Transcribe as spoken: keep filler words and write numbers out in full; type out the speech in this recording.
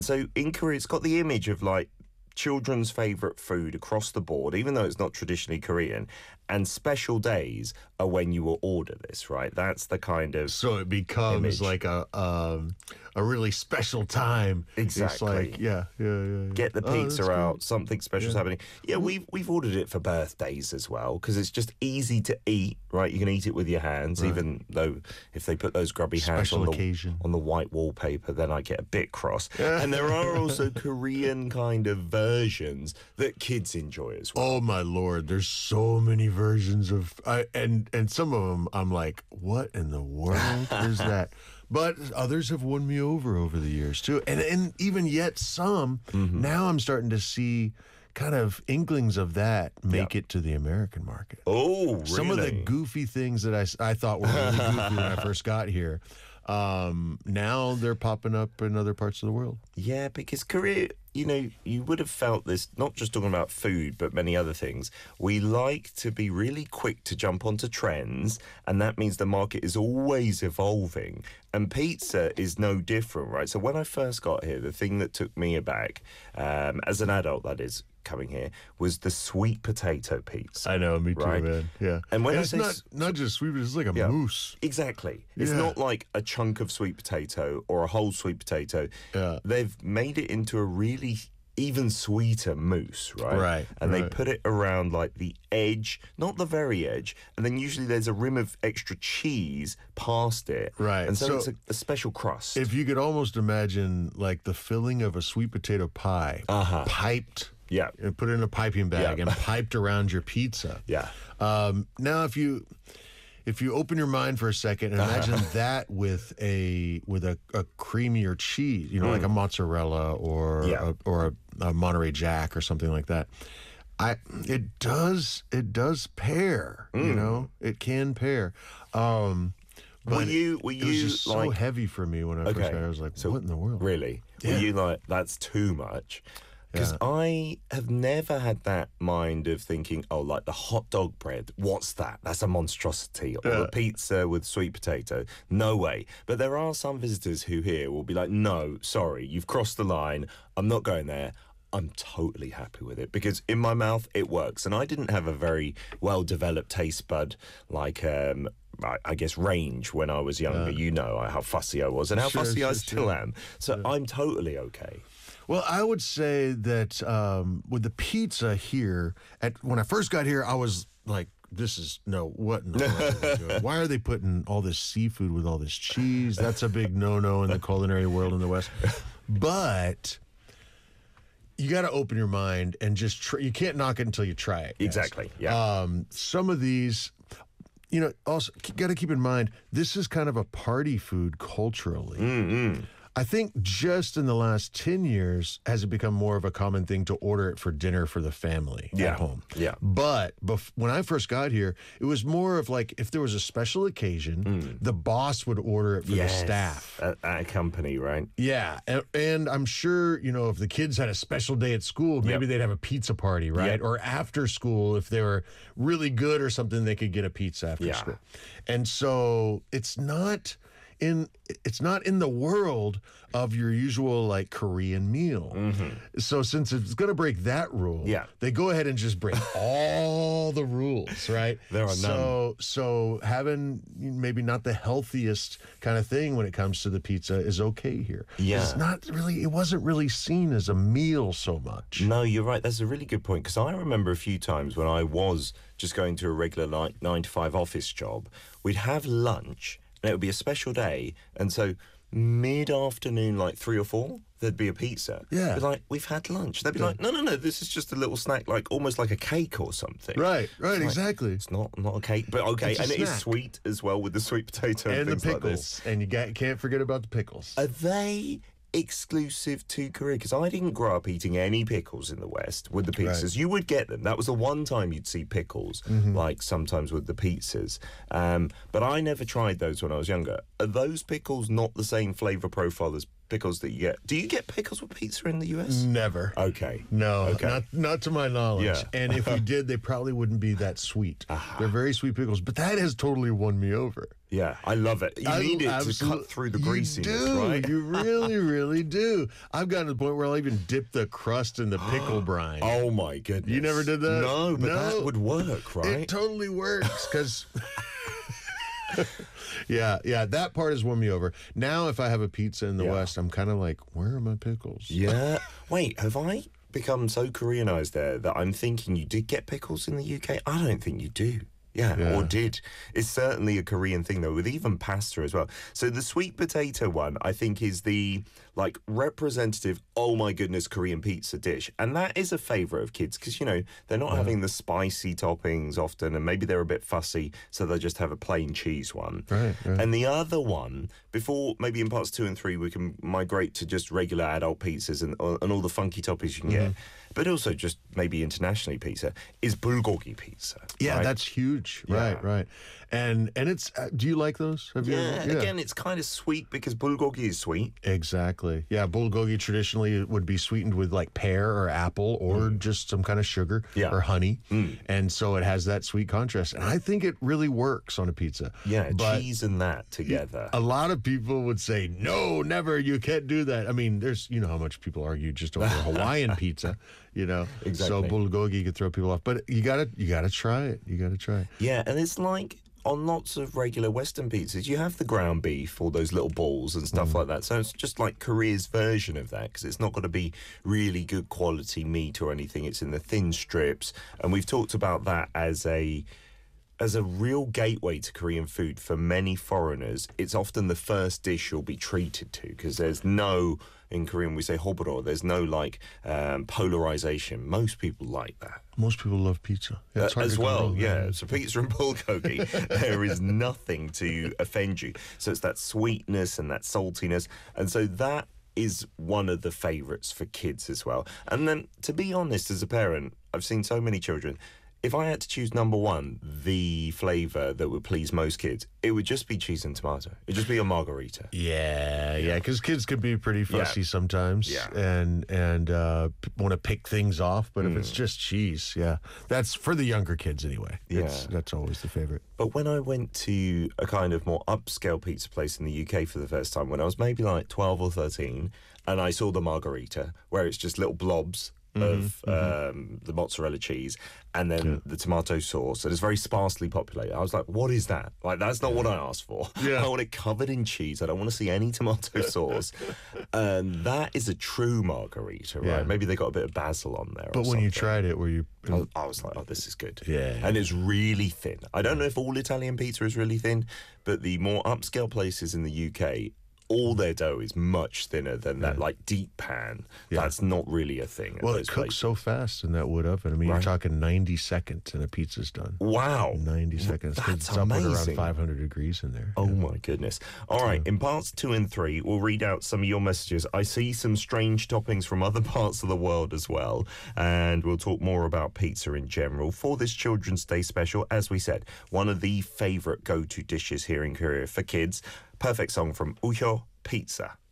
So in Korea, it's got the image of like children's favorite food across the board, even though it's not traditionally Korean. And special days are when you will order this, right? That's the kind of So it becomes image. like a um, a really special time. Exactly. It's like, yeah, yeah, yeah. yeah. Get the Oh, that's pizza cool. out, something special's Yeah. happening. Yeah, we've we've ordered it for birthdays as well because it's just easy to eat, right? You can eat it with your hands, even though if they put those grubby hands Special on the, occasion. on the white wallpaper, then I get a bit cross. And there are also Korean kind of versions that kids enjoy as well. Oh my lord! There's so many versions of, I, and and some of them I'm like, what in the world is that? But others have won me over over the years too, and and even yet some. Mm-hmm. Now I'm starting to see kind of inklings of that make it to the American market. Oh, really? Some of the goofy things that I, s- I thought were really goofy when I first got here, um, now they're popping up in other parts of the world. Yeah, because Korea, you know, you would have felt this, not just talking about food, but many other things. We like to be really quick to jump onto trends, and that means the market is always evolving. And pizza is no different, right? So when I first got here, the thing that took me aback, um, as an adult, that is, coming here, was the sweet potato pizza. I know, me too, Right. man. Yeah, And when I it's say not s- not just sweet, but it's like a Yeah. mousse. Exactly. It's Yeah. not like a chunk of sweet potato or a whole sweet potato. Yeah. They've made it into a really even sweeter mousse, right? Right, And they right. put it around like the edge, not the very edge, and then usually there's a rim of extra cheese past it. Right, And so, so it's a, a special crust. If you could almost imagine like the filling of a sweet potato pie, Uh-huh. piped, Yeah. and put it in a piping bag Yeah. and piped around your pizza. Yeah. Um, now, if you if you open your mind for a second and imagine that with a with a, a creamier cheese, you know, like a mozzarella or Mm. Yeah. a, or a, a Monterey Jack or something like that. I it does it does pair, Mm. you know, it can pair. Um, but Were you, were it was you just so like, heavy for me when I first got here. I was like, So what in the world? Really? Yeah. Were you like, that's too much? Because Yeah. I have never had that mind of thinking, oh, like the hot dog bread, what's that? That's a monstrosity. Or Yeah. the pizza with sweet potato. No way. But there are some visitors who here will be like, no, sorry, you've crossed the line. I'm not going there. I'm totally happy with it because in my mouth it works. And I didn't have a very well developed taste bud like um I, I guess range when I was younger. You know how fussy I was and how Sure, fussy I sure, still sure. am. So I'm totally okay. Well, I would say that um, with the pizza here, at when I first got here, I was like, "This is no what in the world are they doing? Why are they putting all this seafood with all this cheese? That's a big no-no in the culinary world in the West." But you got to open your mind and just try. You can't knock it until you try it. guys. Exactly. Yeah. Um, some of these, you know, also got to keep in mind this is kind of a party food culturally. Mm-hmm. I think just in the last ten years has it become more of a common thing to order it for dinner for the family Yeah. at home. Yeah. But bef- when I first got here, it was more of like if there was a special occasion, the boss would order it for the staff. At, at a company, right? Yeah. And, and I'm sure, you know, if the kids had a special day at school, maybe Yep. they'd have a pizza party, right? Yep. Or after school, if they were really good or something, they could get a pizza after Yeah. school. And so it's not in it's not in the world of your usual like Korean meal. So since it's going to break that rule, Mm-hmm. Yeah. they go ahead and just break all the rules, right? There are so so having maybe not the healthiest kind of thing when it comes to the pizza is okay here. Yeah. It's not really it wasn't really seen as a meal so much. No, you're right. That's a really good point because I remember a few times when I was just going to a regular nine, nine to five office job, we'd have lunch and it would be a special day. And so mid-afternoon, like three or four, there'd be a pizza. Yeah. Be like, we've had lunch. They'd be like, no, no, no, this is just a little snack, like almost like a cake or something. Right, right, Like, exactly. It's not not a cake, but okay. It's a And it is snack. sweet as well with the sweet potato and, And the things like this. pickles. And you got, can't forget about the pickles. Are they exclusive to Korea? Because I didn't grow up eating any pickles in the West with the pizzas. Right. You would get them. That was the one time you'd see pickles, like sometimes with the pizzas. Um, but I never tried those when I was younger. Are those pickles not the same flavour profile as pickles that you get. Do you get pickles with pizza in the U S? Never. Okay. No, Okay. not not to my knowledge. Yeah. And if we did, they probably wouldn't be that sweet. They're very sweet pickles, but that has totally won me over. Yeah, I love it. You I need it to absolute- cut through the you greasiness, do. right? You really, really do. I've gotten to the point where I'll even dip the crust in the pickle brine. Oh my goodness. You never did that? No, but No. that would work, right? It totally works because. yeah, yeah, that part has won me over. Now, if I have a pizza in the Yeah. West, I'm kind of like, where are my pickles? Yeah. Wait, have I become so Koreanized there that I'm thinking you did get pickles in the U K? I don't think you do. Yeah, Yeah. or did. It's certainly a Korean thing, though, with even pasta as well. So the sweet potato one, I think, is the, like, representative, oh, my goodness, Korean pizza dish. And that is a favorite of kids because, you know, they're not having the spicy toppings often, and maybe they're a bit fussy, so they'll just have a plain cheese one. Right, right. And the other one, before maybe in parts two and three, we can migrate to just regular adult pizzas and, and all the funky toppings you can Mm-hmm. get, but also just maybe internationally pizza, is bulgogi pizza. Yeah, right? that's huge. Right, Yeah. right. And and it's. Uh, do you like those? Have you Yeah, ever- again, it's kind of sweet because bulgogi is sweet. Exactly. Yeah, bulgogi traditionally would be sweetened with like pear or apple or just some kind of sugar Yeah. or honey. And so it has that sweet contrast. And I think it really works on a pizza. Yeah, But cheese and that together. a lot of people would say, no, never, you can't do that. I mean, there's, you know how much people argue just over Hawaiian pizza, you know? Exactly. So bulgogi could throw people off. But you gotta, you gotta try it. You gotta try it. Yeah, and it's like on lots of regular Western pizzas, you have the ground beef, all those little balls and stuff like that. So it's just like Korea's version of that because it's not going to be really good quality meat or anything. It's in the thin strips. And we've talked about that as a as a real gateway to Korean food for many foreigners. It's often the first dish you'll be treated to because there's no, in Korean we say hoboro, there's no like um, polarization. Most people like that. Most people love pizza. Yeah, it's Uh, hard as to go well, wrong, yeah. man. So pizza and bulgogi, there is nothing to offend you. So it's that sweetness and that saltiness, and so that is one of the favourites for kids as well. And then, to be honest, as a parent, I've seen so many children. If I had to choose number one, the flavour that would please most kids, it would just be cheese and tomato. It'd just be a margarita. Yeah, yeah, because kids can be pretty fussy sometimes, Yeah. and and uh, p- want to pick things off. But if Mm. it's just cheese, yeah, that's for the younger kids anyway. Yeah. It's, that's always the favorite. But when I went to a kind of more upscale pizza place in the U K for the first time, when I was maybe like twelve or thirteen, and I saw the margarita, where it's just little blobs of um, the mozzarella cheese and then the tomato sauce, and it's very sparsely populated. I was like, what is that? Like, that's not what I asked for. Yeah. I want it covered in cheese. I don't want to see any tomato sauce. And that is a true margarita, right? Yeah. Maybe they got a bit of basil on there. or But when you something. tried it, were you? I, I was like, oh, this is good. Yeah. And it's really thin. I don't know if all Italian pizza is really thin, but the more upscale places in the U K, all their dough is much thinner than that, like, deep pan. Yeah. That's not really a thing. at Well, those it cooks places. so fast in that wood oven. I mean, Right. you're talking ninety seconds and a pizza's done. Wow. ninety seconds. 'cause That's it's up at around amazing. five hundred degrees in there. Oh my goodness. All right, in parts two and three, we'll read out some of your messages. I see some strange toppings from other parts of the world as well. And we'll talk more about pizza in general. For this Children's Day special, as we said, one of the favourite go-to dishes here in Korea for kids. Perfect song from Uhyo, Pizza.